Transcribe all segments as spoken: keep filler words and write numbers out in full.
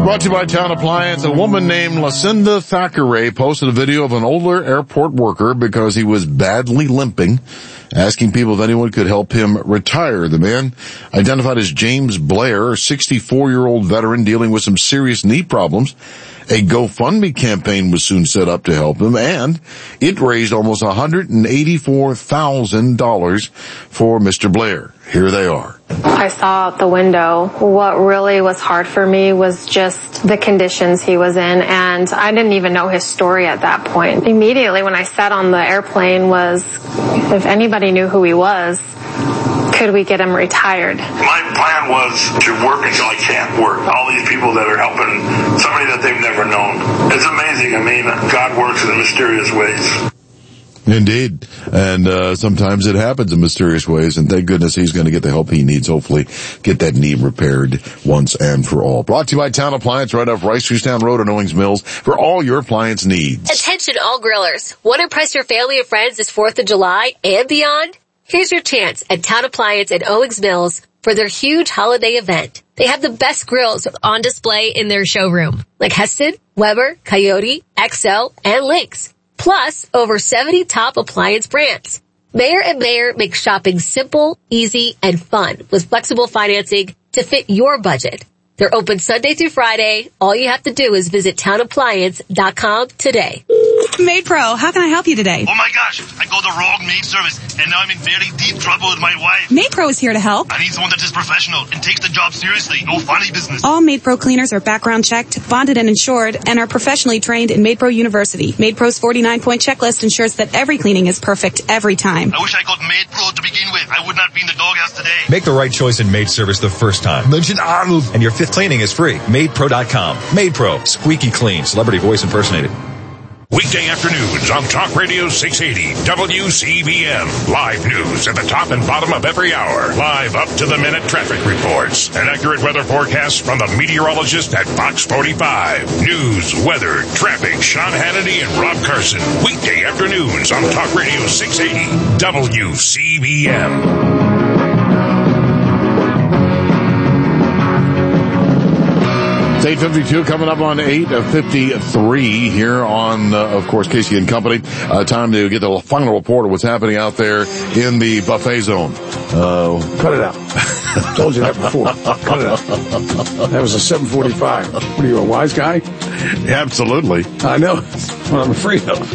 Brought to you by Town Appliance. A woman named Lucinda Thackeray posted a video of an older airport worker because he was badly limping, asking people if anyone could help him retire. The man, identified as James Blair, a sixty-four-year-old veteran dealing with some serious knee problems. A GoFundMe campaign was soon set up to help him, and it raised almost one hundred eighty-four thousand dollars for Mister Blair. Here they are. I saw out the window. What really was hard for me was just the conditions he was in, and I didn't even know his story at that point. Immediately when I sat on the airplane was, if anybody knew who he was, could we get him retired? My plan was to work until I can't work. All these people that are helping somebody that they've never known. It's amazing. I mean, God works in mysterious ways. Indeed. And uh sometimes it happens in mysterious ways, and thank goodness he's going to get the help he needs. Hopefully get that knee repaired once and for all. Brought to you by Town Appliance right off Rice Town Road in Owings Mills for all your appliance needs. Attention all grillers. Want to impress your family and friends this fourth of July and beyond? Here's your chance at Town Appliance at Owings Mills for their huge holiday event. They have the best grills on display in their showroom, like Heston, Weber, Coyote, X L, and Lynx. Plus, over seventy top appliance brands. Mayer and Mayer makes shopping simple, easy, and fun with flexible financing to fit your budget. They're open Sunday through Friday. All you have to do is visit town appliance dot com today. Maid Pro, how can I help you today? Oh my gosh, I got the wrong maid service, and now I'm in very deep trouble with my wife. Maid Pro is here to help. I need someone that is professional and takes the job seriously. No funny business. All Maid Pro cleaners are background checked, bonded and insured, and are professionally trained in Maid Pro University. Maid Pro's forty-nine point checklist ensures that every cleaning is perfect every time. I wish I got Maid Pro to begin with. I would not be in the doghouse today. Make the right choice in maid service the first time. Mention Arnold. And your fifth cleaning is free. maid pro dot com. Maid Pro. Squeaky clean. Celebrity voice impersonated. Weekday afternoons on Talk Radio six eighty W C B M. Live news at the top and bottom of every hour. Live up to the minute traffic reports. An accurate weather forecast from the meteorologist at Fox forty-five. News, weather, traffic, Sean Hannity and Rob Carson. Weekday afternoons on Talk Radio six eighty W C B M. It's eight fifty-two coming up on eight fifty-three here on, uh, of course, Casey and Company. Uh, time to get the final report of what's happening out there in the buffet zone. Uh, cut it out. Told you that before. Cut it out. That was a seven forty-five. What are you, a wise guy? Absolutely. I know. That's what I'm afraid of.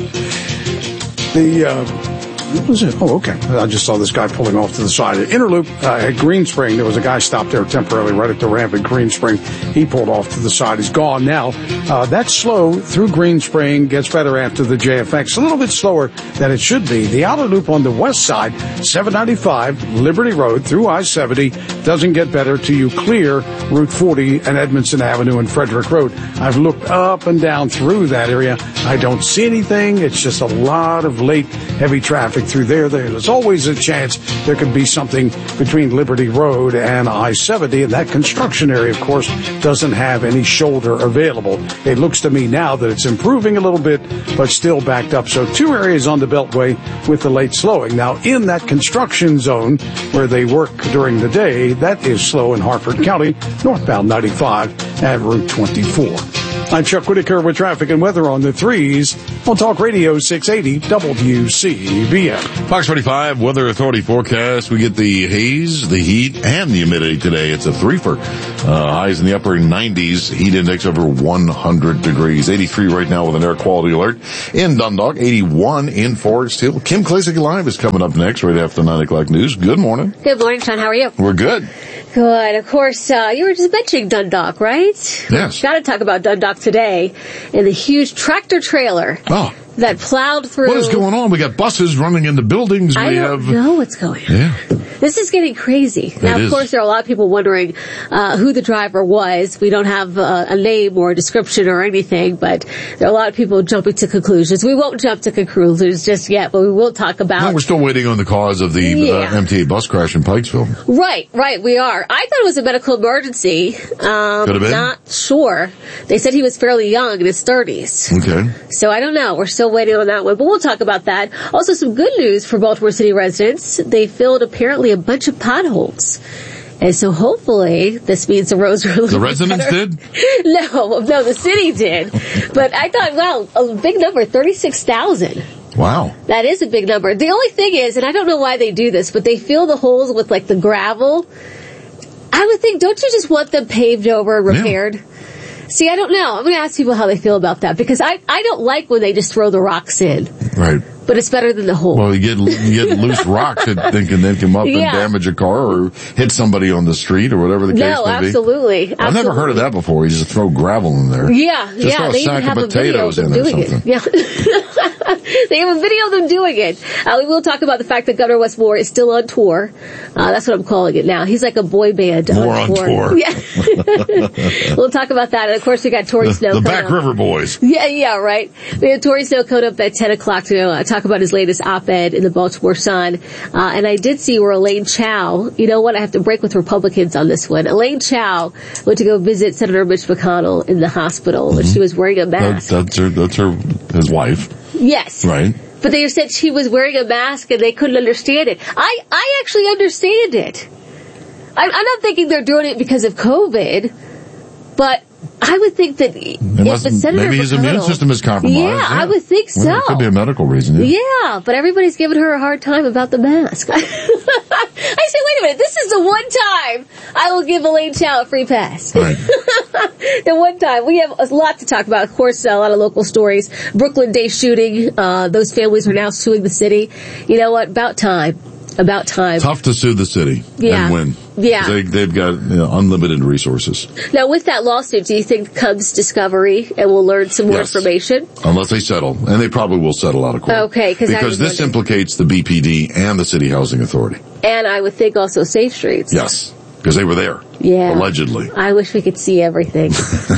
The, uh, what was it? Oh, okay. I just saw this guy pulling off to the side. Interloop uh, at Green Spring. There was a guy stopped there temporarily right at the ramp at Green Spring. He pulled off to the side. He's gone now. Uh, that's slow through Green Spring. Gets better after the J F X. A little bit slower than it should be. The outer loop on the west side, seven ninety-five, Liberty Road through I seventy, doesn't get better till you clear Route forty and Edmondson Avenue and Frederick Road. I've looked up and down through that area. I don't see anything. It's just a lot of late heavy traffic through there. There's always a chance there could be something between Liberty Road and I seventy, and that construction area, of course, doesn't have any shoulder available. It looks to me now that it's improving a little bit, but still backed up. So two areas on the Beltway with the late slowing. Now, in that construction zone where they work during the day, that is slow in Harford County, northbound ninety-five at Route twenty-four. I'm Chuck Whitaker with traffic and weather on the threes on Talk Radio six eighty W C B M. Fox forty-five Weather Authority forecast. We get the haze, the heat, and the humidity today. It's a three-fer. Uh, highs in the upper nineties. Heat index over one hundred degrees. eighty-three right now with an air quality alert in Dundalk. eighty-one in Forest Hill. Kim Klasick Live is coming up next right after nine o'clock news. Good morning. Good morning, Sean. How are you? We're good. Good. Of course, uh, you were just mentioning Dundalk, right? Yes. Got to talk about Dundalk today and the huge tractor trailer oh. that plowed through. What is going on? We got buses running into buildings. I we don't have... know what's going on. Yeah. This is getting crazy. Now, it of is. course, there are a lot of people wondering uh, who the driver was. We don't have uh, a name or a description or anything, but there are a lot of people jumping to conclusions. We won't jump to conclusions just yet, but we will talk about... No, we're still waiting on the cause of the yeah. uh, M T A bus crash in Pikesville. Right, right, we are. I thought it was a medical emergency. Um, Could have been. Not sure. They said he was fairly young, in his thirties. Okay. So I don't know. We're still waiting on that one, but we'll talk about that. Also, some good news for Baltimore City residents. They filled apparently a bunch of potholes. And so hopefully this means the roads were a little The residents better. did? No, no, the city did. But I thought, wow, a big number, thirty-six thousand. Wow. That is a big number. The only thing is, and I don't know why they do this, but they fill the holes with like the gravel. I would think, don't you just want them paved over and repaired? Yeah. See, I don't know. I'm going to ask people how they feel about that, because I, I don't like when they just throw the rocks in. Right. But it's better than the hole. Well, you get you get loose rocks that they can then come up Yeah. and damage a car or hit somebody on the street or whatever the case No, may be. absolutely. absolutely. I've never heard of that before. You just throw gravel in there. Yeah, just yeah. throw a They sack even have of a video potatoes of in them there or doing something. it. Yeah. They have a video of them doing it. Uh, we will talk about the fact that Governor Wes Moore is still on tour. Uh, that's what I'm calling it now. He's like a boy band More on on tour. tour. Yeah. We'll talk about that. And of course, we got Tori Snow. The, the Back River Boys. Yeah, yeah, right. We had Tori Snow coming up at ten o'clock to uh, talk about his latest op-ed in the Baltimore Sun. Uh, and I did see where Elaine Chao, you know what, I have to break with Republicans on this one. Elaine Chao went to go visit Senator Mitch McConnell in the hospital, mm-hmm. and she was wearing a mask. That, that's her, that's her, his wife. Yes. Right. But they said she was wearing a mask and they couldn't understand it. I, I actually understand it. I, I'm not thinking they're doing it because of COVID, but I would think that if must, the Senator maybe his McConnell, immune system is compromised. Yeah, yeah. I would think so. Well, it could be a medical reason. Yeah, yeah but everybody's giving her a hard time about the mask. I say, wait a minute, this is the one time I will give Elaine Chao a free pass. Right. The one time. We have a lot to talk about. Of course, a lot of local stories. Brooklyn Day shooting. Uh, those families are now suing the city. You know what? About time. About time. Tough to sue the city yeah. and win. Yeah. They, they've got you know, unlimited resources. Now, with that lawsuit, do you think comes discovery and we'll learn some more yes. information? Unless they settle. And they probably will settle out of court. Okay. Because this wondering. implicates the B P D and the City Housing Authority. And I would think also Safe Streets. Yes. Because they were there. Yeah. Allegedly. I wish we could see everything.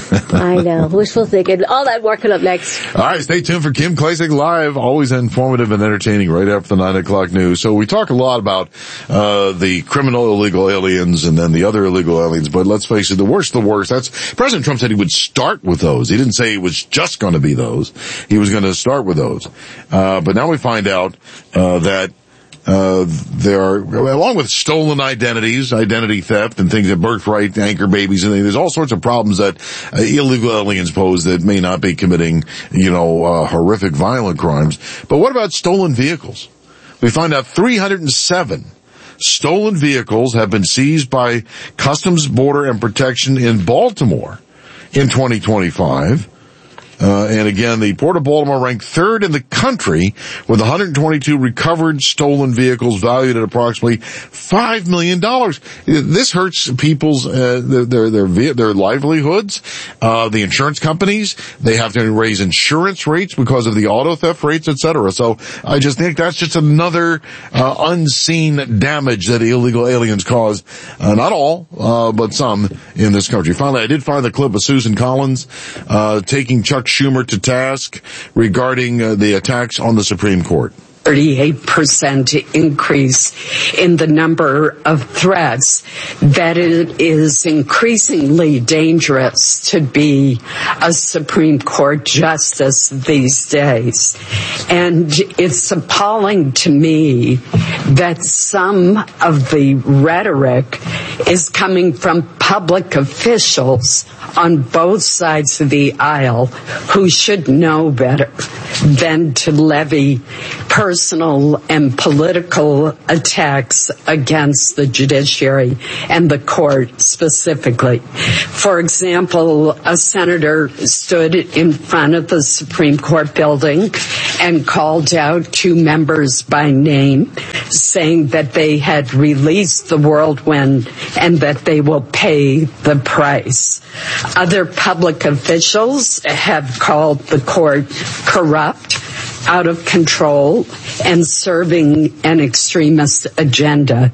I know. Wishful thinking. All that more coming up next. All right, stay tuned for Kim Klacik Live. Always informative and entertaining right after the nine o'clock news. So we talk a lot about uh the criminal illegal aliens and then the other illegal aliens, but let's face it, the worst of the worst. That's President Trump said he would start with those. He didn't say it was just going to be those. He was going to start with those. Uh but now we find out uh that Uh, there are, along with stolen identities, identity theft and things that birthright, anchor babies, and there's all sorts of problems that uh, illegal aliens pose that may not be committing, you know, uh, horrific violent crimes. But what about stolen vehicles? We find out three hundred seven stolen vehicles have been seized by Customs, Border, and Protection in Baltimore in twenty twenty-five. Uh, and again, the Port of Baltimore ranked third in the country with one hundred twenty-two recovered stolen vehicles valued at approximately five million dollars. This hurts people's, uh, their, their, their, their livelihoods. Uh, the insurance companies, they have to raise insurance rates because of the auto theft rates, et cetera. So I just think that's just another, uh, unseen damage that illegal aliens cause. Uh, not all, uh, but some in this country. Finally, I did find the clip of Susan Collins, uh, taking Chuck Schumer to task regarding uh, the attacks on the Supreme Court. thirty-eight percent increase in the number of threats, that it is increasingly dangerous to be a Supreme Court justice these days. And it's appalling to me that some of the rhetoric is coming from public officials on both sides of the aisle who should know better than to levy personal and political attacks against the judiciary and the court specifically. For example, a senator stood in front of the Supreme Court building and called out two members by name, saying that they had released the whirlwind and that they will pay the price. Other public officials have called the court corrupt, out of control, and serving an extremist agenda.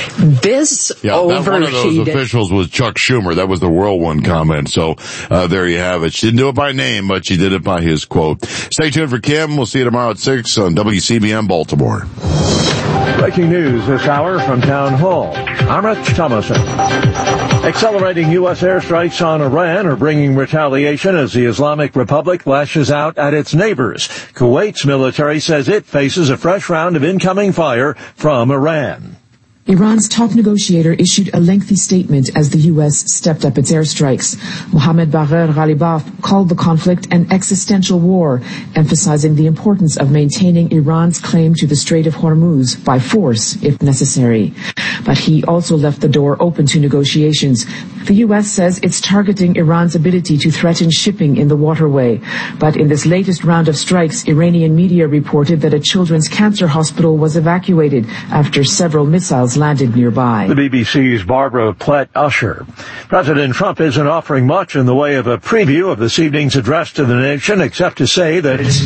This yeah, overheated... One of those officials was Chuck Schumer. That was the whirlwind comment. So uh, there you have it. She didn't do it by name, but she did it by his quote. Stay tuned for Kim. We'll see you tomorrow at six on W C B M Baltimore. Breaking news this hour from Town Hall. I'm Rich Thomason. Accelerating U S airstrikes on Iran are bringing retaliation as the Islamic Republic lashes out at its neighbors. Kuwait's military says it faces a fresh round of incoming fire from Iran. Iran's top negotiator issued a lengthy statement as the U S stepped up its airstrikes. Mohammad Bagher Ghalibaf called the conflict an existential war, emphasizing the importance of maintaining Iran's claim to the Strait of Hormuz by force if necessary. But he also left the door open to negotiations. The U S says it's targeting Iran's ability to threaten shipping in the waterway. But in this latest round of strikes, Iranian media reported that a children's cancer hospital was evacuated after several missiles landed nearby. The B B C's Barbara Plett-Usher. President Trump isn't offering much in the way of a preview of this evening's address to the nation, except to say that it's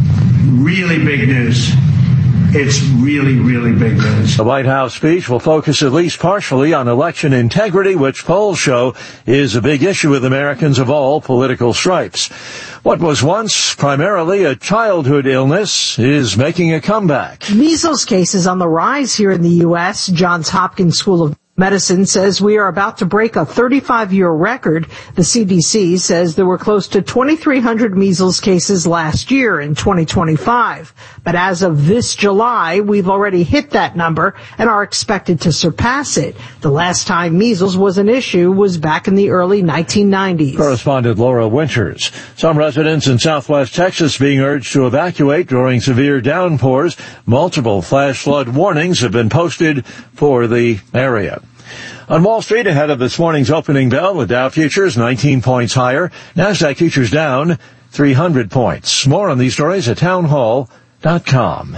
really big news. It's really, really big news. The White House speech will focus at least partially on election integrity, which polls show is a big issue with Americans of all political stripes. What was once primarily a childhood illness is making a comeback. Measles cases on the rise here in the U S. Johns Hopkins School of Medicine says we are about to break a thirty-five year record. The C D C says there were close to twenty-three hundred measles cases last year in twenty twenty-five. But as of this July, we've already hit that number and are expected to surpass it. The last time measles was an issue was back in the early nineteen nineties. Correspondent Laura Winters. Some residents in southwest Texas being urged to evacuate during severe downpours. Multiple flash flood warnings have been posted for the area. On Wall Street, ahead of this morning's opening bell, the Dow futures nineteen points higher. NASDAQ futures down three hundred points. More on these stories at townhall dot com.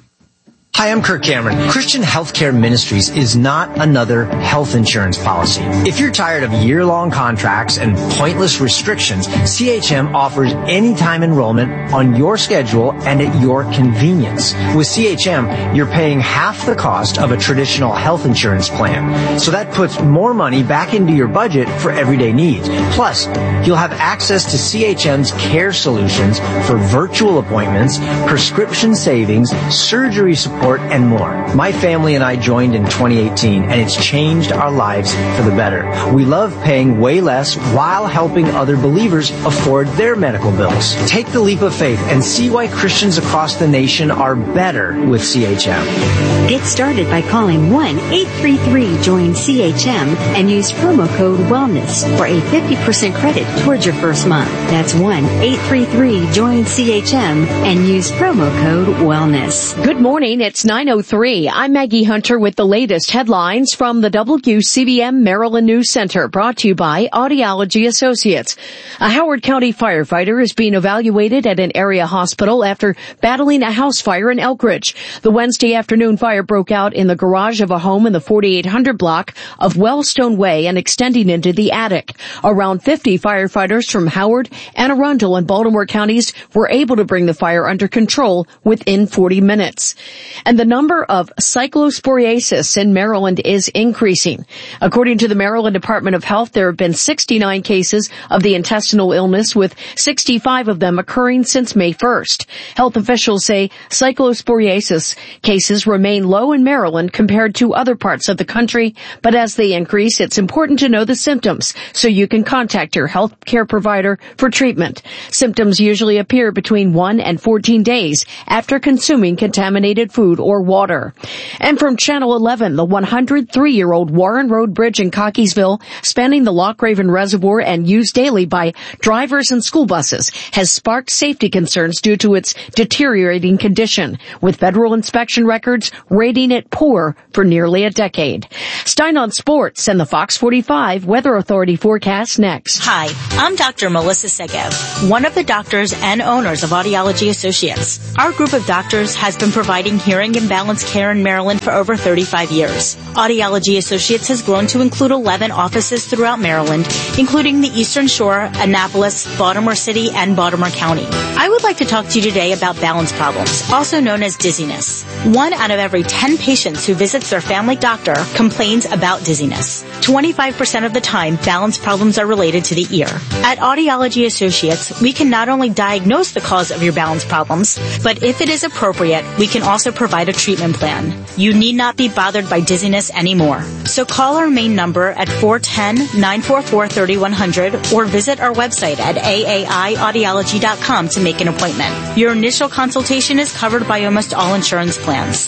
Hi, I'm Kirk Cameron. Christian Healthcare Ministries is not another health insurance policy. If you're tired of year-long contracts and pointless restrictions, C H M offers anytime enrollment on your schedule and at your convenience. With C H M, you're paying half the cost of a traditional health insurance plan. So that puts more money back into your budget for everyday needs. Plus, you'll have access to C H M's care solutions for virtual appointments, prescription savings, surgery support, and more. My family and I joined in twenty eighteen, and it's changed our lives for the better. We love paying way less while helping other believers afford their medical bills. Take the leap of faith and see why Christians across the nation are better with C H M. Get started by calling one eight three three join C H M and use promo code WELLNESS for a fifty percent credit towards your first month. That's one eight three three join C H M and use promo code WELLNESS. Good morning. It's nine oh three. I'm Maggie Hunter with the latest headlines from the W C B M Maryland News Center, brought to you by Audiology Associates. A Howard County firefighter is being evaluated at an area hospital after battling a house fire in Elkridge. The Wednesday afternoon fire broke out in the garage of a home in the forty-eight hundred block of Wellstone Way and extending into the attic. Around fifty firefighters from Howard, Anne Arundel, and Baltimore counties were able to bring the fire under control within forty minutes. And the number of cyclosporiasis in Maryland is increasing. According to the Maryland Department of Health, there have been sixty-nine cases of the intestinal illness, with sixty-five of them occurring since May first. Health officials say cyclosporiasis cases remain low in Maryland compared to other parts of the country, but as they increase, it's important to know the symptoms so you can contact your health care provider for treatment. Symptoms usually appear between one and fourteen days after consuming contaminated food or water. And from Channel eleven, the one hundred three year old Warren Road Bridge in Cockeysville, spanning the Loch Raven Reservoir and used daily by drivers and school buses, has sparked safety concerns due to its deteriorating condition, with federal inspection records rating it poor for nearly a decade. Stein on Sports and the Fox forty-five Weather Authority forecast next. Hi, I'm Doctor Melissa Segev, one of the doctors and owners of Audiology Associates. Our group of doctors has been providing hearing and balance care in Maryland for over thirty-five years. Audiology Associates has grown to include eleven offices throughout Maryland, including the Eastern Shore, Annapolis, Baltimore City, and Baltimore County. I would like to talk to you today about balance problems, also known as dizziness. One out of every ten patients who visits their family doctor complains about dizziness. twenty-five percent of the time, balance problems are related to the ear. At Audiology Associates, we can not only diagnose the cause of your balance problems, but if it is appropriate, we can also provide a treatment plan. You need not be bothered by dizziness anymore. So call our main number at four one zero, nine four four, three one zero zero or visit our website at A A I audiology dot com to make an appointment. Your initial consultation is covered by almost all insurance plans.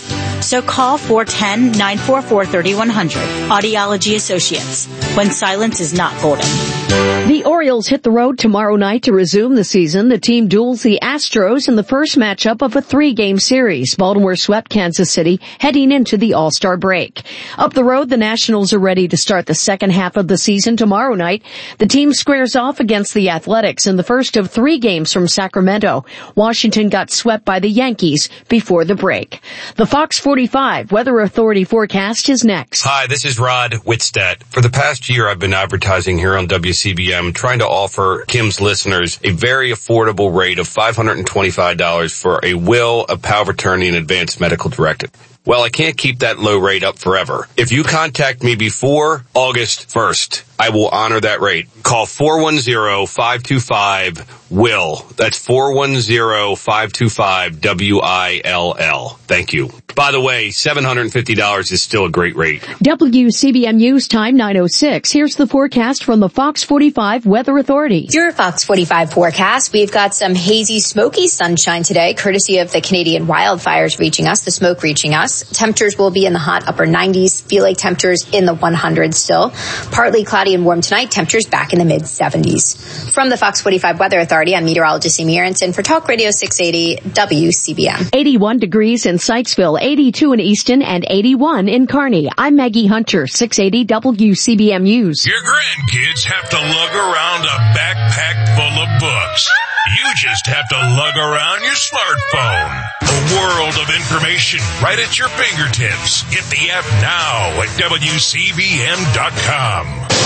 So call four one zero, nine four four, three one zero zero. Audiology Associates. When silence is not golden. The Orioles hit the road tomorrow night to resume the season. The team duels the Astros in the first matchup of a three-game series. Baltimore swept Kansas City heading into the All-Star break. Up the road, the Nationals are ready to start the second half of the season tomorrow night. The team squares off against the Athletics in the first of three games from Sacramento. Washington got swept by the Yankees before the break. The Fox forty-five Weather Authority forecast is next. Hi, this is Rod Whitstead. For the past year, I've been advertising here on W C B M, trying to offer Kim's listeners a very affordable rate of five hundred twenty-five dollars for a will, a power of attorney, and advanced medical directive. Well, I can't keep that low rate up forever. If you contact me before August first, I will honor that rate. Call four one zero, five two five, W I L L. That's four one zero, five two five, W I L L. Thank you. By the way, seven hundred fifty dollars is still a great rate. W C B M News time nine oh six. Here's the forecast from the Fox forty-five Weather Authority. Your Fox forty-five forecast. We've got some hazy, smoky sunshine today, courtesy of the Canadian wildfires reaching us, the smoke reaching us. Temperatures will be in the hot upper nineties. Feel like temperatures in the hundreds still. Partly cloudy and warm tonight. Temperatures back in the mid seventies. From the Fox forty-five Weather Authority, I'm meteorologist Amy Aronson for Talk Radio six eighty W C B M. eighty-one degrees in Sykesville, eighty-two in Easton, and eighty-one in Kearney. I'm Maggie Hunter, six eighty W C B M News. Your grandkids have to lug around a backpack full of books. You just have to lug around your smartphone. A world of information right at your fingertips. Get the app now at W C B M dot com.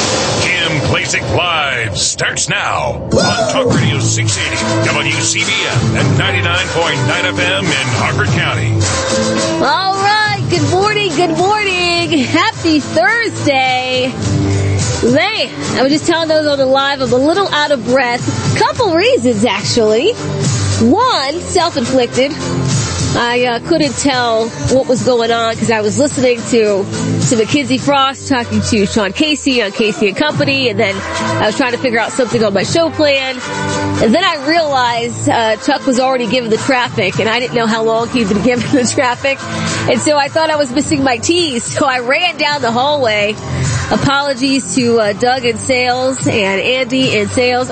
Kim Klacik Live starts now on Talk Radio six eighty W C B M and ninety-nine point nine F M in Harford County. All right. Good morning. Good morning. Happy Thursday. Man, I was just telling those on the live, I'm a little out of breath. Couple reasons, actually. One, self-inflicted. I uh, couldn't tell what was going on because I was listening to, to Mackenzie Frost talking to Sean Casey on Casey and Company, and then I was trying to figure out something on my show plan. And then I realized uh, Chuck was already given the traffic, and I didn't know how long he'd been given the traffic. And so I thought I was missing my T's, so I ran down the hallway. Apologies to uh, Doug in sales and Andy in sales.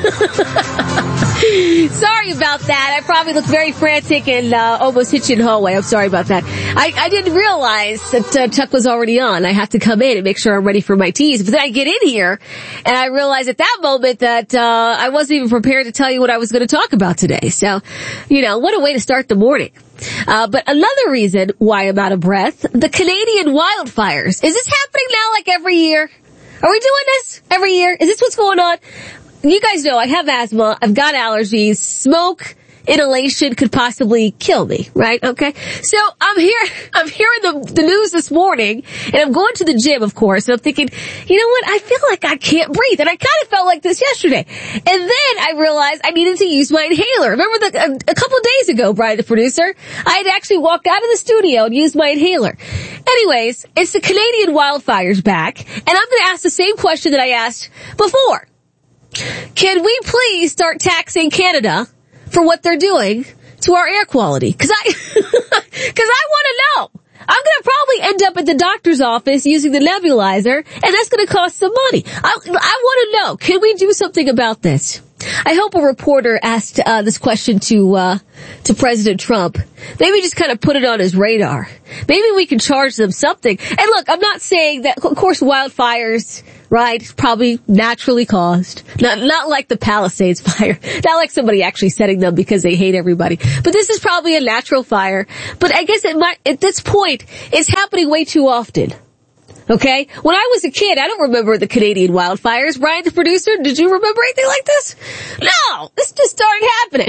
Sorry about that. I probably looked very frantic and uh, almost hit you in the hallway. I'm sorry about that. I, I didn't realize that uh, Chuck was already on. I have to come in and make sure I'm ready for my teas. But then I get in here, and I realize at that moment that uh, I wasn't even prepared to tell you what I was going to talk about today. So, you know, what a way to start the morning. Uh, but another reason why I'm out of breath, the Canadian wildfires. Is this happening now like every year? Are we doing this every year? Is this what's going on? You guys know I have asthma, I've got allergies, smoke, inhalation could possibly kill me, right? Okay. So I'm here, I'm hearing the, the news this morning, and I'm going to the gym, of course, and I'm thinking, you know what? I feel like I can't breathe. And I kind of felt like this yesterday. And then I realized I needed to use my inhaler. Remember the, a, a couple of days ago, Brian, the producer, I had actually walked out of the studio and used my inhaler. Anyways, it's the Canadian wildfires back, and I'm going to ask the same question that I asked before. Can we please start taxing Canada for what they're doing to our air quality? Cause I, cause I want to know. I'm going to probably end up at the doctor's office using the nebulizer, and that's going to cost some money. I, I want to know, can we do something about this? I hope a reporter asked uh, this question to uh to President Trump. Maybe just kind of put it on his radar. Maybe we can charge them something. And look, I'm not saying that, of course, wildfires, right, probably naturally caused. Not not like the Palisades fire. Not like somebody actually setting them because they hate everybody. But this is probably a natural fire. But I guess it might, at this point, it's happening way too often. Okay? When I was a kid, I don't remember the Canadian wildfires. Brian, the producer, did you remember anything like this? No! This just started happening.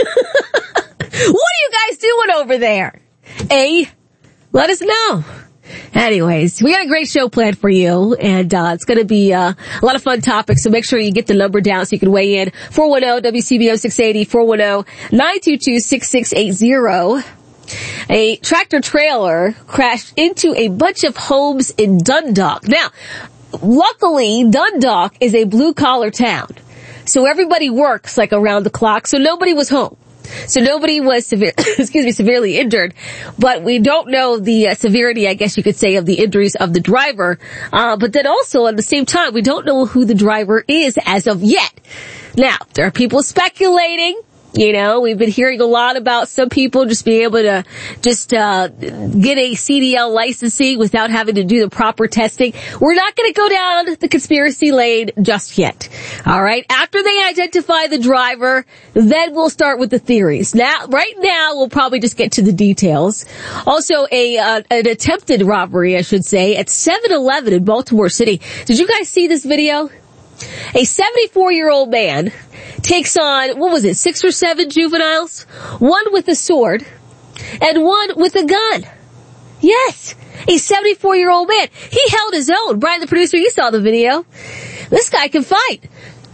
What are you guys doing over there? A, let us know. Anyways, we got a great show planned for you, and uh it's going to be uh, a lot of fun topics, so make sure you get the number down so you can weigh in. four one zero W C B M six eighty, four one zero, nine two two, six six eight zero. A tractor trailer crashed into a bunch of homes in Dundalk. Now, luckily, Dundalk is a blue-collar town, so everybody works like around the clock, so nobody was home. So nobody was severe, excuse me, severely injured, but we don't know the uh, severity, I guess you could say, of the injuries of the driver. Uh, but then also at the same time, we don't know who the driver is as of yet. Now, there are people speculating. You know, we've been hearing a lot about some people just being able to just uh get a C D L licensing without having to do the proper testing. We're not going to go down the conspiracy lane just yet. All right. After they identify the driver, then we'll start with the theories. Now, right now, we'll probably just get to the details. Also, a uh, an attempted robbery, I should say, at seven eleven in Baltimore City. Did you guys see this video? A seventy-four-year-old man takes on, what was it, six or seven juveniles? One with a sword and one with a gun. Yes, a seventy-four-year-old man. He held his own. Brian, the producer, you saw the video. This guy can fight.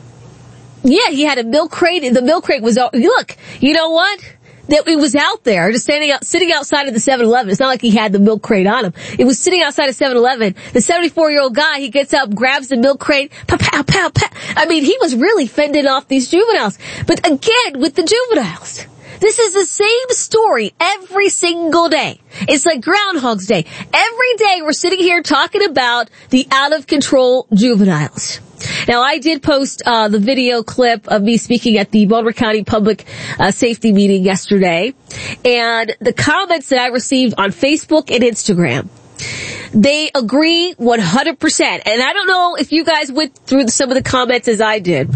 Yeah, he had a milk crate. The milk crate was, look, you know what? That it was out there, just standing out, sitting outside of the seven eleven. It's not like he had the milk crate on him. It was sitting outside of seven eleven. The seventy-four-year-old guy, he gets up, grabs the milk crate, pow, pow, pow, pow. I mean, he was really fending off these juveniles. But again, with the juveniles, this is the same story every single day. It's like Groundhog's Day. Every day we're sitting here talking about the out-of-control juveniles. Now, I did post uh the video clip of me speaking at the Baltimore County Public uh, Safety meeting yesterday, and the comments that I received on Facebook and Instagram, they agree one hundred percent. And I don't know if you guys went through some of the comments as I did,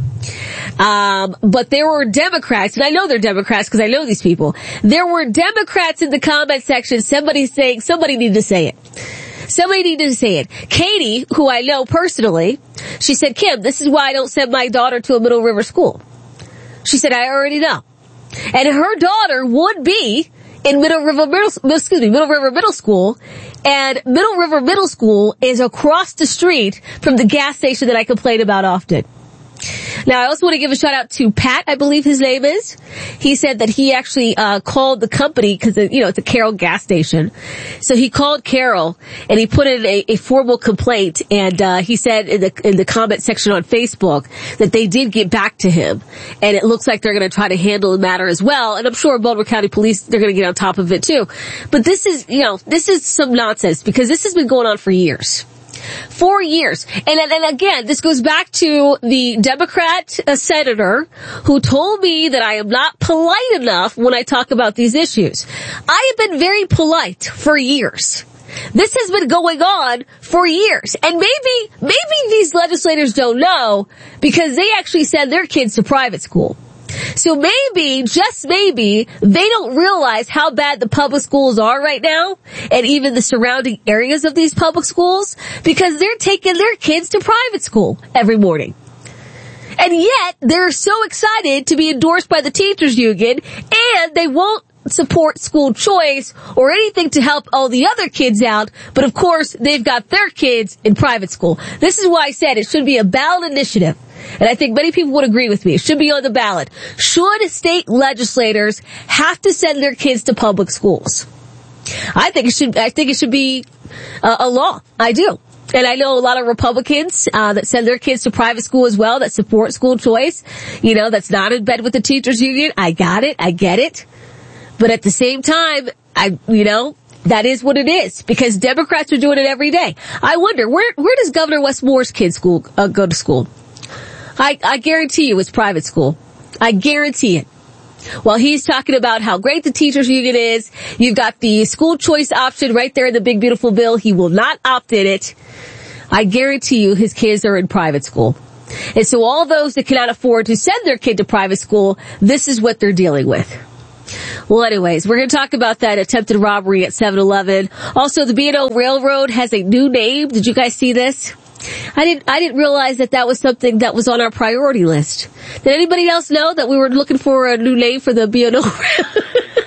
um, but there were Democrats, and I know they're Democrats because I know these people. There were Democrats in the comment section, somebody saying, somebody needed to say it. Somebody needed to say it. Katie, who I know personally, she said, Kim, this is why I don't send my daughter to a Middle River school. She said, I already know. And her daughter would be in Middle River Middle, excuse me, Middle River Middle School, and Middle River Middle School is across the street from the gas station that I complain about often. Now, I also want to give a shout out to Pat, I believe his name is. He said that he actually uh called the company because, you know, it's a Carroll gas station. So he called Carroll and he put in a, a formal complaint, and uh he said in the in the comment section on Facebook that they did get back to him, and it looks like they're going to try to handle the matter as well. And I'm sure Baltimore County Police, they're going to get on top of it too. But this is, you know, this is some nonsense because this has been going on for years. Four years. And then again, this goes back to the Democrat uh, senator who told me that I am not polite enough when I talk about these issues. I have been very polite for years. This has been going on for years. And maybe, maybe these legislators don't know because they actually send their kids to private school. So maybe, just maybe, they don't realize how bad the public schools are right now, and even the surrounding areas of these public schools, because they're taking their kids to private school every morning. And yet, they're so excited to be endorsed by the teachers union, and they won't support school choice or anything to help all the other kids out, but of course, they've got their kids in private school. This is why I said it should be a ballot initiative. And I think many people would agree with me. It should be on the ballot. Should state legislators have to send their kids to public schools? I think it should, I think it should be uh, a law. I do. And I know a lot of Republicans, uh, that send their kids to private school as well, that support school choice. You know, that's not in bed with the teachers union. I got it. I get it. But at the same time, I, you know, that is what it is, because Democrats are doing it every day. I wonder, where, where does Governor Wes Moore's kids school, uh, go to school? I, I guarantee you it's private school. I guarantee it. While he's talking about how great the teachers union is, you've got the school choice option right there in the big beautiful bill. He will not opt in it. I guarantee you his kids are in private school. And so all those that cannot afford to send their kid to private school, this is what they're dealing with. Well, anyways, we're going to talk about that attempted robbery at seven eleven. Also, the B and O Railroad has a new name. Did you guys see this? I didn't, I didn't realize that that was something that was on our priority list. Did anybody else know that we were looking for a new name for the B and O Railroad?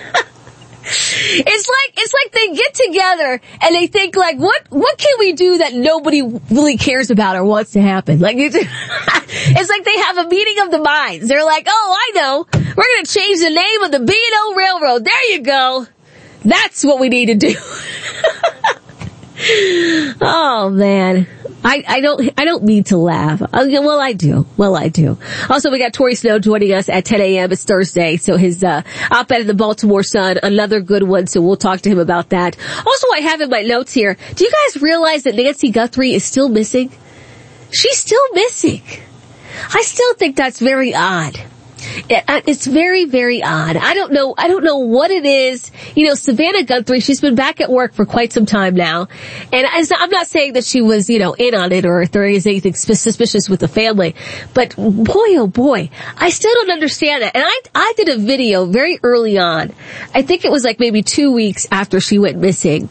It's like, it's like they get together and they think like, what, what can we do that nobody really cares about or wants to happen? Like, it's, it's like they have a meeting of the minds. They're like, oh, I know. We're going to change the name of the B and O Railroad. There you go. That's what we need to do. Oh, man. I, I don't, I don't mean to laugh. Uh, well, I do. Well, I do. Also, we got Torrey Snow joining us at ten a.m. It's Thursday. So his, uh, op-ed in the Baltimore Sun, another good one. So we'll talk to him about that. Also, I have in my notes here, do you guys realize that Nancy Guthrie is still missing? She's still missing. I still think that's very odd. It's very, very odd. I don't know, I don't know what it is. You know, Savannah Guthrie, she's been back at work for quite some time now. And I'm not saying that she was, you know, in on it or if there is anything suspicious with the family. But boy, oh boy, I still don't understand that. And I, I did a video very early on. I think it was like maybe two weeks after she went missing.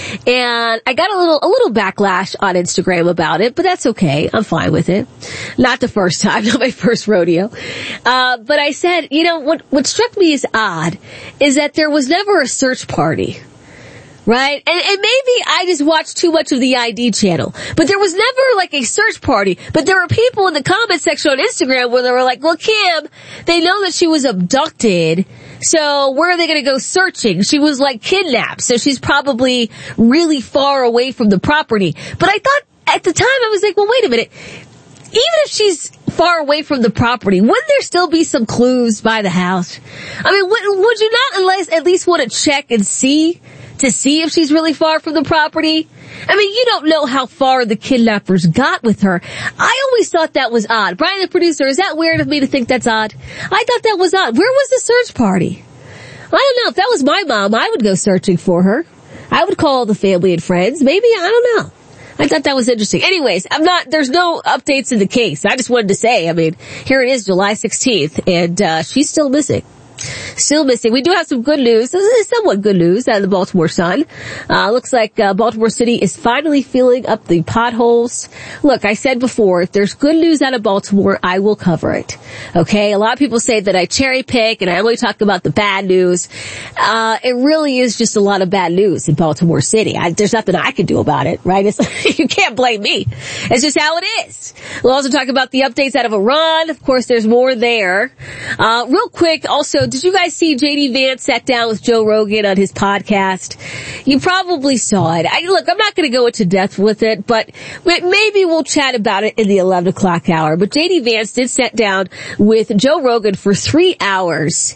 And I got a little, a little backlash on Instagram about it, but that's okay. I'm fine with it. Not the first time, not my first rodeo. Uh, but I said, you know, what, what struck me as odd is that there was never a search party. Right? And, and maybe I just watched too much of the I D channel. But there was never like a search party. But there were people in the comment section on Instagram where they were like, well, Kim, they know that she was abducted. So where are they going to go searching? She was like kidnapped. So she's probably really far away from the property. But I thought at the time, I was like, well, wait a minute. Even if she's far away from the property, wouldn't there still be some clues by the house? I mean, would, would you not unless at least want to check and see? To see if she's really far from the property? I mean, you don't know how far the kidnappers got with her. I always thought that was odd. Brian, the producer, is that weird of me to think that's odd? I thought that was odd. Where was the search party? I don't know. If that was my mom, I would go searching for her. I would call the family and friends. Maybe, I don't know. I thought that was interesting. Anyways, I'm not, there's no updates in the case. I just wanted to say, I mean, here it is, July sixteenth, and uh she's still missing. Still missing. We do have some good news. This is somewhat good news out of the Baltimore Sun. Uh, looks like uh, Baltimore City is finally filling up the potholes. Look, I said before, if there's good news out of Baltimore, I will cover it. Okay? A lot of people say that I cherry pick and I only talk about the bad news. Uh, it really is just a lot of bad news in Baltimore City. I, there's nothing I can do about it, right? It's, you can't blame me. It's just how it is. We'll also talk about the updates out of Iran. Of course, there's more there. Uh, real quick, also, did you guys see J D Vance sat down with Joe Rogan on his podcast? You probably saw it. I, look, I'm not going to go into depth with it, but maybe we'll chat about it in the eleven o'clock hour. But J D Vance did sit down with Joe Rogan for three hours,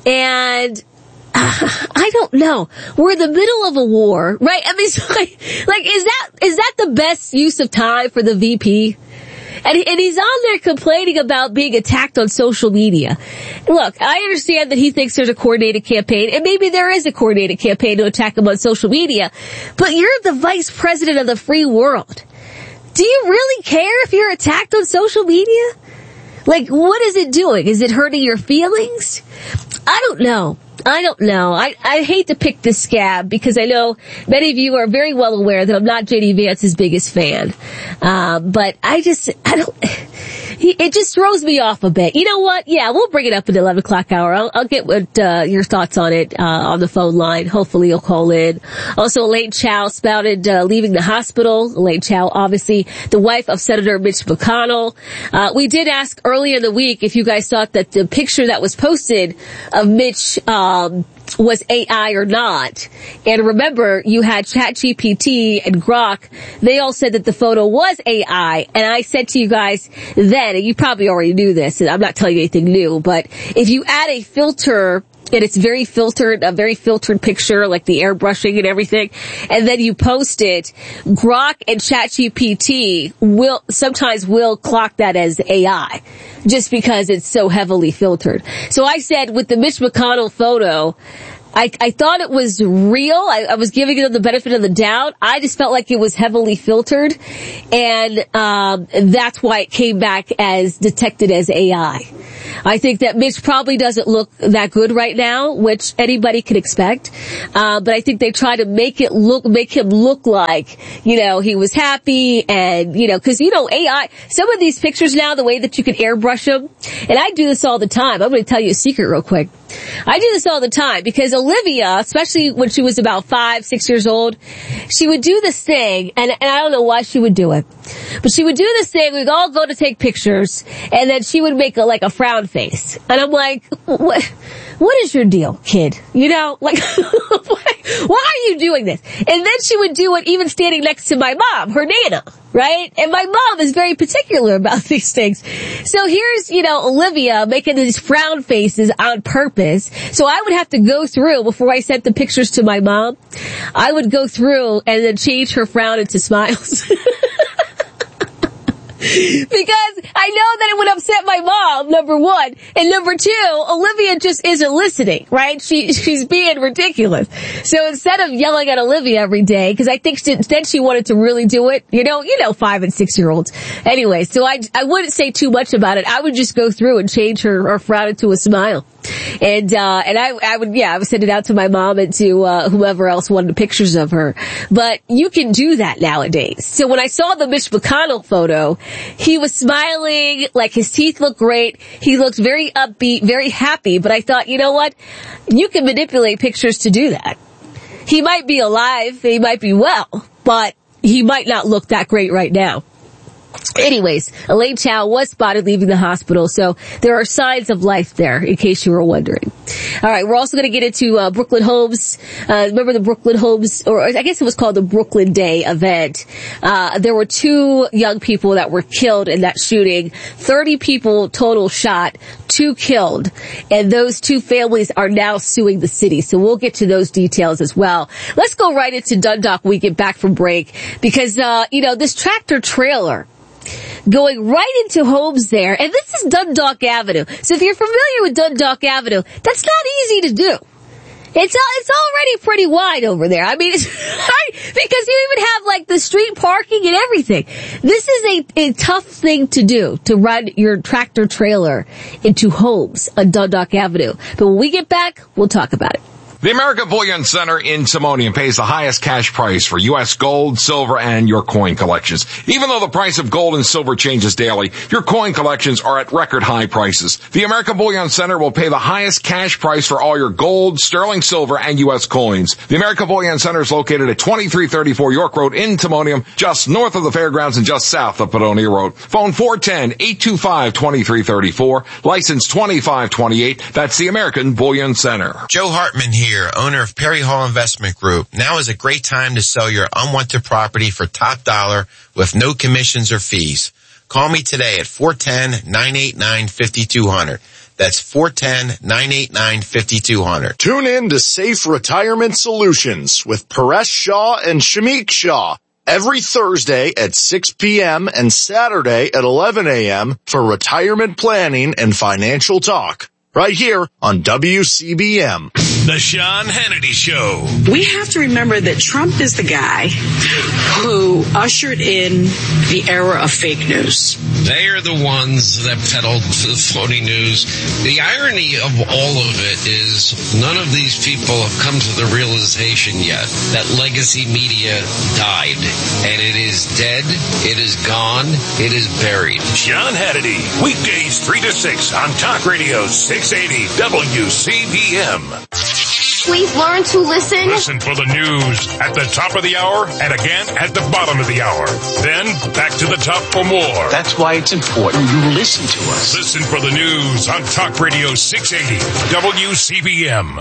and uh, I don't know. We're in the middle of a war, right? I mean, it's like, like, is that is that the best use of time for the V P? And, and he's on there complaining about being attacked on social media. Look, I understand that he thinks there's a coordinated campaign, and maybe there is a coordinated campaign to attack him on social media, but you're the vice president of the free world. Do you really care if you're attacked on social media? Like, what is it doing? Is it hurting your feelings? I don't know. I don't know. I, I hate to pick this scab because I know many of you are very well aware that I'm not J D Vance's biggest fan. Uh, but I just, I don't, he, it just throws me off a bit. You know what? Yeah, we'll bring it up at the eleven o'clock hour. I'll, I'll get what, uh, your thoughts on it, uh, on the phone line. Hopefully you'll call in. Also, Elaine Chao spouted, uh, leaving the hospital. Elaine Chao, obviously the wife of Senator Mitch McConnell. Uh, we did ask earlier in the week if you guys thought that the picture that was posted of Mitch, um, was A I or not. And remember, you had ChatGPT and Grok. They all said that the photo was A I. And I said to you guys then, and you probably already knew this, and I'm not telling you anything new, but if you add a filter, and it's very filtered, a very filtered picture, like the airbrushing and everything, and then you post it, Grok and ChatGPT will, sometimes will clock that as A I, just because it's so heavily filtered. So I said, with the Mitch McConnell photo, I, I thought it was real. I, I was giving it the benefit of the doubt. I just felt like it was heavily filtered, and um, that's why it came back as detected as A I. I think that Mitch probably doesn't look that good right now, which anybody could expect. Uh, but I think they try to make it look, make him look like, you know, he was happy and, you know, cause you know, A I, some of these pictures now, the way that you can airbrush them, and I do this all the time. I'm going to tell you a secret real quick. I do this all the time because Olivia, especially when she was about five, six years old, she would do this thing, and, and I don't know why she would do it, but she would do this thing. We'd all go to take pictures, and then she would make a, like a frown face. And I'm like, what, what is your deal, kid? You know, like, why are you doing this? And then she would do it even standing next to my mom, her Nana, right? And my mom is very particular about these things. So here's, you know, Olivia making these frown faces on purpose. So I would have to go through, before I sent the pictures to my mom, I would go through and then change her frown into smiles. Because I know that it would upset my mom, number one. And number two, Olivia just isn't listening, right? She, she's being ridiculous. So instead of yelling at Olivia every day, because I think she, then she wanted to really do it, you know, you know, five and six year olds. Anyway, so I, I wouldn't say too much about it. I would just go through and change her, her frown into a smile. And, uh, and I, I would, yeah, I would send it out to my mom and to, uh, whoever else wanted pictures of her. But you can do that nowadays. So when I saw the Mitch McConnell photo, he was smiling, like his teeth looked great. He looked very upbeat, very happy. But I thought, you know what? You can manipulate pictures to do that. He might be alive, he might be well, but he might not look that great right now. Anyways, Elaine Chao was spotted leaving the hospital, so there are signs of life there, in case you were wondering. All right, we're also going to get into uh, Brooklyn Homes. Uh, remember the Brooklyn Homes, or I guess it was called the Brooklyn Day event. Uh, there were two young people that were killed in that shooting. thirty people total shot, two killed, and those two families are now suing the city. So we'll get to those details as well. Let's go right into Dundalk when we get back from break, because, uh, you know, this tractor trailer going right into homes there, and this is Dundalk Avenue. So if you're familiar with Dundalk Avenue, that's not easy to do. It's it's already pretty wide over there. I mean, it's, because you even have like the street parking and everything. This is a, a tough thing to do, to run your tractor trailer into homes on Dundalk Avenue. But when we get back, we'll talk about it. The American Bullion Center in Simonian pays the highest cash price for U S gold, silver, and your coin collections. Even though the price of gold and silver changes daily, your coin collections are at record high prices. The American Bullion Center will pay the highest cash price for all your gold, sterling silver, and U S coins. The American Bullion Center is located at twenty-three thirty-four York Road in Timonium, just north of the fairgrounds and just south of Padonia Road. Phone four one zero, eight two five, two three three four, license twenty-five twenty-eight. That's the American Bullion Center. Joe Hartman here. Here, owner of Perry Hall Investment Group. Now is a great time to sell your unwanted property for top dollar with no commissions or fees. Call me today at four one zero, nine eight nine, five two zero zero. That's four one zero, nine eight nine, five two zero zero. Tune in to Safe Retirement Solutions with Paresh Shah and Shamik Shah every Thursday at six p.m. and Saturday at eleven a.m. for retirement planning and financial talk. Right here on W C B M. The Sean Hannity Show. We have to remember that Trump is the guy who ushered in the era of fake news. They are the ones that peddled the phony news. The irony of all of it is none of these people have come to the realization yet that legacy media died. And it is dead, it is gone, it is buried. Sean Hannity, weekdays three to six on Talk Radio six eighty W C B M. Please learn to listen. Listen for the news at the top of the hour and again at the bottom of the hour. Then back to the top for more. That's why it's important you listen to us. Listen for the news on Talk Radio six eighty W C B M.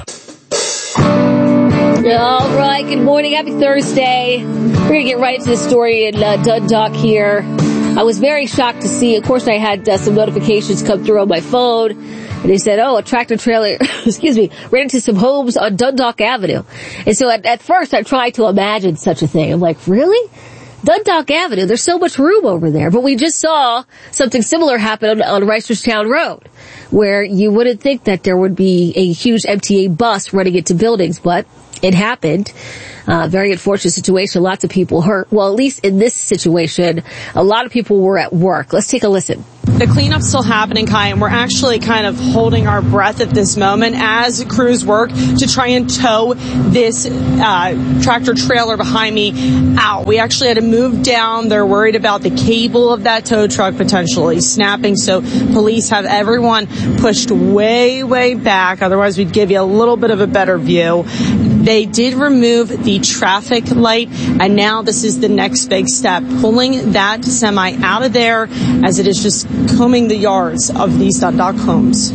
All right, good morning. Happy Thursday. We're going to get right into the story in uh, Dundalk here. I was very shocked to see, of course, I had uh, some notifications come through on my phone. And they said, oh, a tractor trailer, excuse me, ran into some homes on Dundalk Avenue. And so at, at first I tried to imagine such a thing. I'm like, really? Dundalk Avenue, there's so much room over there. But we just saw something similar happen on, on Reisterstown Road, where you wouldn't think that there would be a huge M T A bus running into buildings, but it happened. Uh, very unfortunate situation. Lots of people hurt. Well, at least in this situation, a lot of people were at work. Let's take a listen. The cleanup's still happening, Kai, and we're actually kind of holding our breath at this moment as crews work to try and tow this uh, tractor trailer behind me out. We actually had to move down. They're worried about the cable of that tow truck potentially snapping, so police have everyone pushed way, way back. Otherwise, we'd give you a little bit of a better view. They did remove the traffic light, and now this is the next big step, pulling that semi out of there as it is just combing the yards of these Dundalk homes.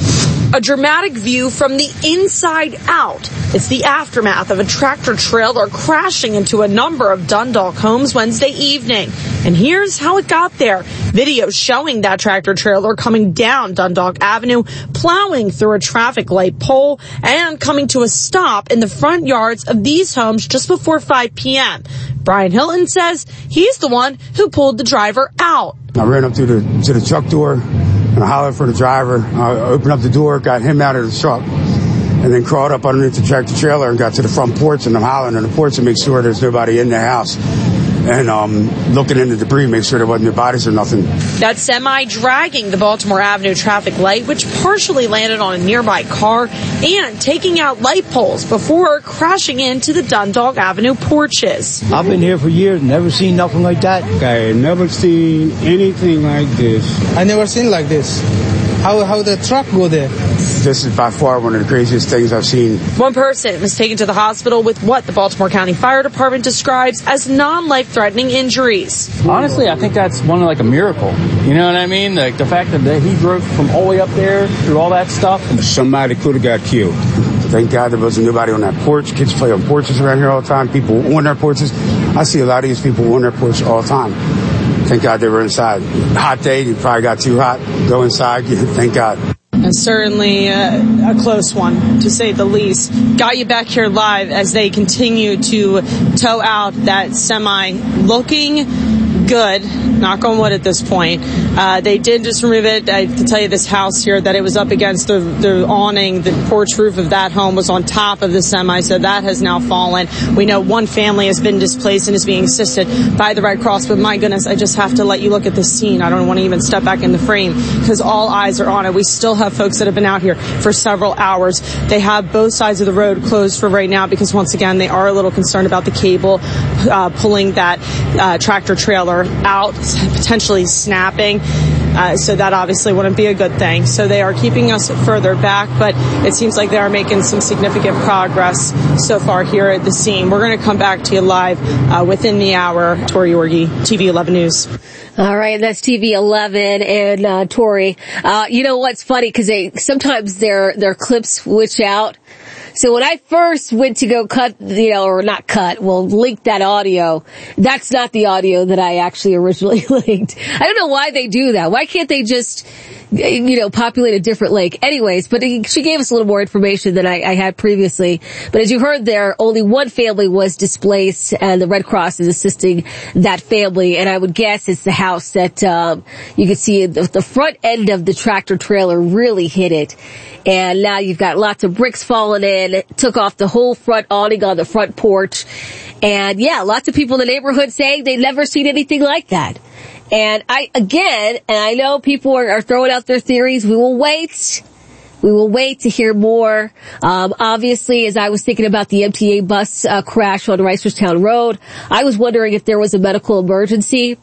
A dramatic view from the inside out. It's the aftermath of a tractor trailer crashing into a number of Dundalk homes Wednesday evening. And here's how it got there. Video showing that tractor trailer coming down Dundalk Avenue, plowing through a traffic light pole, and coming to a stop in the front yards of these homes just before five p.m. Brian Hilton says he's the one who pulled the driver out. I ran up to the to the truck door and I hollered for the driver. I opened up the door, got him out of the truck, and then crawled up underneath the tractor trailer and got to the front porch, and I'm hollering on the porch to make sure there's nobody in the house. And um, looking in the debris, make sure there wasn't any bodies or nothing. That semi dragging the Baltimore Avenue traffic light, which partially landed on a nearby car, and taking out light poles before crashing into the Dundalk Avenue porches. I've been here for years, never seen nothing like that. I never seen anything like this. I never seen like this. How how the truck go there? This is by far one of the craziest things I've seen. One person was taken to the hospital with what the Baltimore County Fire Department describes as non-life-threatening injuries. Honestly, I think that's one of like a miracle. You know what I mean? Like the fact that he drove from all the way up there through all that stuff. Somebody could have got killed. Thank God there wasn't nobody on that porch. Kids play on porches around here all the time. People on their porches. I see a lot of these people on their porch all the time. Thank God they were inside. Hot day, you probably got too hot. Go inside. Thank God. And certainly uh, a close one, to say the least. Got you back here live as they continue to tow out that semi, looking good. Knock on wood at this point. Uh, they did just remove it. I can tell you this house here that it was up against the, the awning. The porch roof of that home was on top of the semi, so that has now fallen. We know one family has been displaced and is being assisted by the Red Cross, but my goodness, I just have to let you look at this scene. I don't want to even step back in the frame because all eyes are on it. We still have folks that have been out here for several hours. They have both sides of the road closed for right now because, once again, they are a little concerned about the cable uh, pulling that uh, tractor trailer out, potentially snapping. Uh, so that obviously wouldn't be a good thing. So they are keeping us further back, but it seems like they are making some significant progress so far here at the scene. We're going to come back to you live uh, within the hour. Tori Yorgi, T V eleven News. All right, that's T V eleven and uh, Tori. Uh, you know what's funny? Because they sometimes their their clips switch out. So when I first went to go cut, you know, or not cut, well, link that audio, that's not the audio that I actually originally linked. I don't know why they do that. Why can't they just, you know, populate a different link? Anyways, but she gave us a little more information than I, I had previously. But as you heard there, only one family was displaced, and the Red Cross is assisting that family. And I would guess it's the house that um, you can see the, the front end of the tractor trailer really hit it. And now you've got lots of bricks falling in, took off the whole front awning on the front porch. And yeah, lots of people in the neighborhood saying they've never seen anything like that. And I, again, and I know people are, are throwing out their theories. We will wait. We will wait to hear more. Um, obviously, as I was thinking about the M T A bus uh, crash on Reisterstown Road, I was wondering if there was a medical emergency.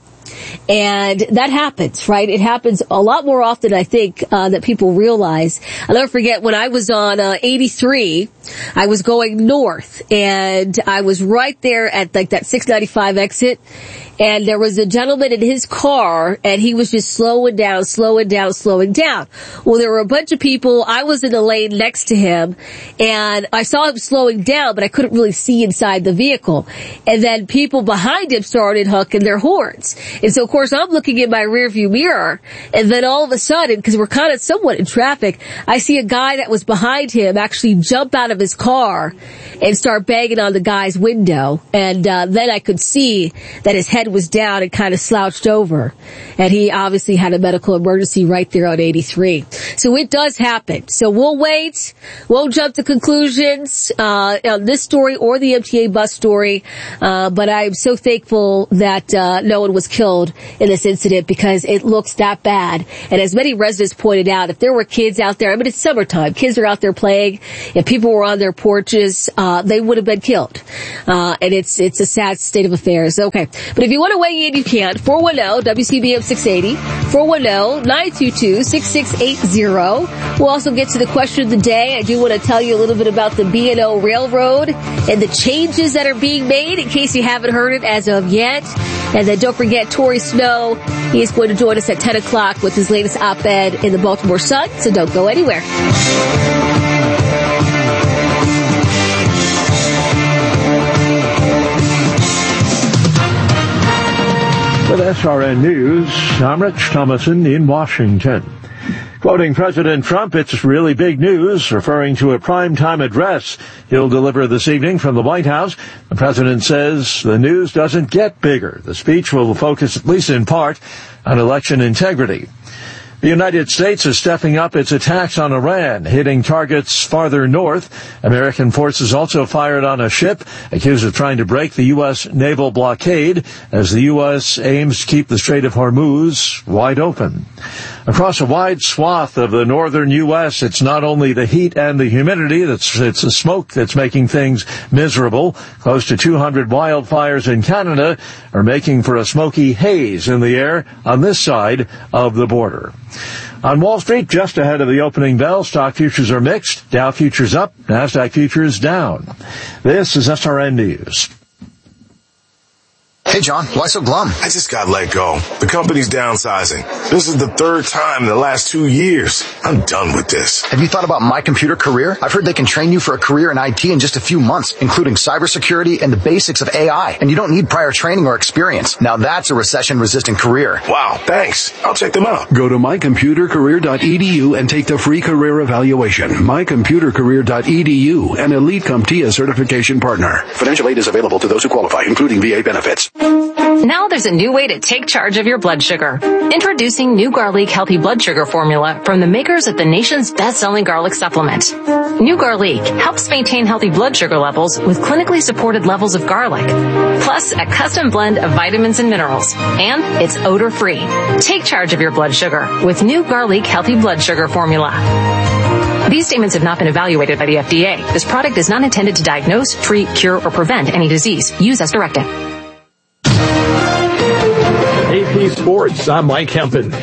And that happens, right? It happens a lot more often, I think, uh, that people realize. I'll never forget when I was on uh, eighty-three, I was going north, and I was right there at like that six ninety-five exit, and there was a gentleman in his car, and he was just slowing down, slowing down, slowing down. Well, there were a bunch of people. I was in the lane next to him, and I saw him slowing down, but I couldn't really see inside the vehicle. And then people behind him started honking their horns. And so, of course, I'm looking in my rearview mirror, and then all of a sudden, because we're kind of somewhat in traffic, I see a guy that was behind him actually jump out of his car and start banging on the guy's window. And uh, then I could see that his head was down and kind of slouched over. And he obviously had a medical emergency right there on eighty-three. So it does happen. So we'll wait. Won't jump to conclusions uh, on this story or the M T A bus story. Uh, but I'm so thankful that uh, no one was killed in this incident because it looks that bad. And as many residents pointed out, if there were kids out there, I mean, it's summertime. Kids are out there playing. If people were on their porches, uh, they would have been killed. Uh, and it's it's a sad state of affairs. Okay. But if you want to weigh in, you can. four one zero W C B M six eighty. four one zero nine two two six six eight zero. We'll also get to the question of the day. I do want to tell you a little bit about the B and O Railroad and the changes that are being made in case you haven't heard it as of yet. And then don't forget Torrey Snow. He is going to join us at ten o'clock with his latest op-ed in the Baltimore Sun. So don't go anywhere. With S R N News, I'm Rich Thomason in Washington. Quoting President Trump, it's really big news, referring to a primetime address he'll deliver this evening from the White House. The president says the news doesn't get bigger. The speech will focus, at least in part, on election integrity. The United States is stepping up its attacks on Iran, hitting targets farther north. American forces also fired on a ship accused of trying to break the U S naval blockade as the U S aims to keep the Strait of Hormuz wide open. Across a wide swath of the northern U S, it's not only the heat and the humidity, that's, it's the smoke that's making things miserable. Close to two hundred wildfires in Canada are making for a smoky haze in the air on this side of the border. On Wall Street, just ahead of the opening bell, stock futures are mixed. Dow futures up, NASDAQ futures down. This is S R N News. Hey, John, why so glum? I just got let go. The company's downsizing. This is the third time in the last two years. I'm done with this. Have you thought about My Computer Career? I've heard they can train you for a career in I T in just a few months, including cybersecurity and the basics of A I. And you don't need prior training or experience. Now that's a recession-resistant career. Wow, thanks. I'll check them out. Go to my computer career dot e d u and take the free career evaluation. my computer career dot e d u, an elite CompTIA certification partner. Financial aid is available to those who qualify, including V A benefits. Now there's a new way to take charge of your blood sugar. Introducing New Garlic Healthy Blood Sugar Formula from the makers of the nation's best-selling garlic supplement. New Garlic helps maintain healthy blood sugar levels with clinically supported levels of garlic, plus a custom blend of vitamins and minerals, and it's odor-free. Take charge of your blood sugar with New Garlic Healthy Blood Sugar Formula. These statements have not been evaluated by the F D A. This product is not intended to diagnose, treat, cure, or prevent any disease. Use as directed. A P Sports, I'm Mike Hempen.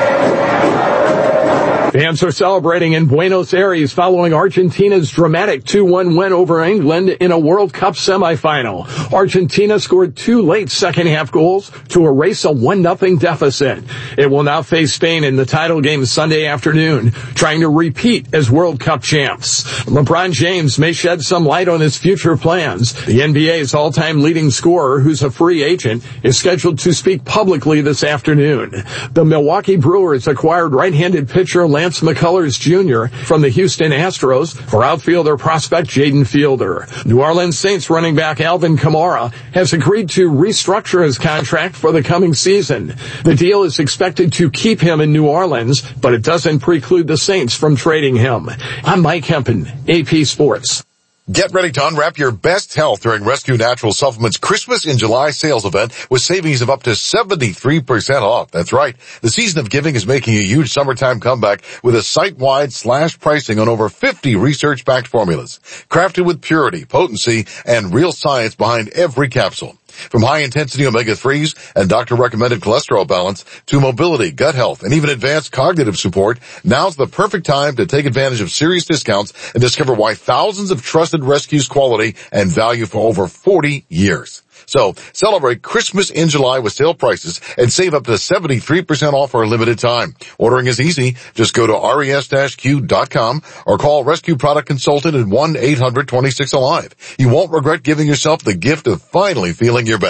Fans are celebrating in Buenos Aires following Argentina's dramatic two one win over England in a World Cup semifinal. Argentina scored two late second-half goals to erase a one nothing deficit. It will now face Spain in the title game Sunday afternoon, trying to repeat as World Cup champs. LeBron James may shed some light on his future plans. The N B A's all-time leading scorer, who's a free agent, is scheduled to speak publicly this afternoon. The Milwaukee Brewers acquired right-handed pitcher Lance McCullers Junior from the Houston Astros for outfielder prospect Jaden Fielder. New Orleans Saints running back Alvin Kamara has agreed to restructure his contract for the coming season. The deal is expected to keep him in New Orleans, but it doesn't preclude the Saints from trading him. I'm Mike Hempen, A P Sports. Get ready to unwrap your best health during Rescue Natural Supplements Christmas in July sales event with savings of up to seventy-three percent off. That's right. The season of giving is making a huge summertime comeback with a site-wide slash pricing on over fifty research-backed formulas. Crafted with purity, potency, and real science behind every capsule. From high-intensity omega threes and doctor-recommended cholesterol balance to mobility, gut health, and even advanced cognitive support, now's the perfect time to take advantage of serious discounts and discover why thousands of trusted rescues quality and value for over forty years. So, celebrate Christmas in July with sale prices and save up to seventy-three percent off for a limited time. Ordering is easy. Just go to res q dot com or call Rescue Product Consultant at one eight hundred twenty-six alive. You won't regret giving yourself the gift of finally feeling your best.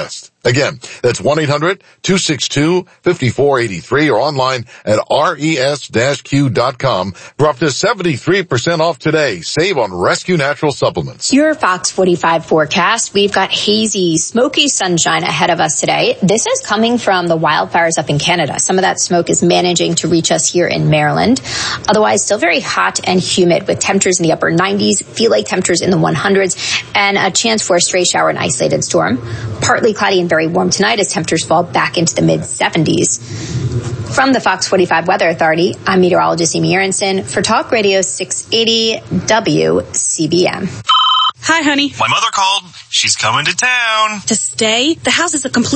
Again, that's one eight hundred two six two five four eight three or online at res dash q dot com for up to seventy-three percent off today. Save on Rescue Natural Supplements. Your Fox forty-five forecast. We've got hazy, smoky sunshine ahead of us today. This is coming from the wildfires up in Canada. Some of that smoke is managing to reach us here in Maryland. Otherwise, still very hot and humid with temperatures in the upper nineties, feel like temperatures in the one hundreds, and a chance for a stray shower and isolated storm. Partly cloudy and very warm tonight as temperatures fall back into the mid seventies. From the Fox forty-five Weather Authority, I'm meteorologist Amy Aronson for Talk Radio six eighty W C B M. Hi, honey. My mother called. She's coming to town. To stay? The house is a complete